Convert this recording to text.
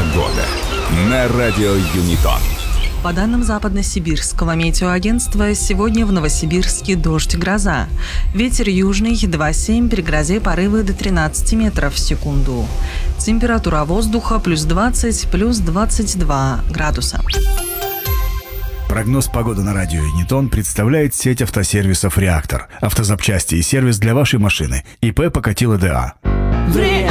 Погода на радио Юнитон. По данным Западно-Сибирского метеоагентства, сегодня в Новосибирске дождь, гроза. Ветер южный 2,7, при грозе порывы до 13 метров в секунду. Температура воздуха плюс 20, плюс 22 градуса. Прогноз погоды на радио Юнитон представляет сеть автосервисов «Реактор». Автозапчасти и сервис для вашей машины. ИП Покатило ДА. Время!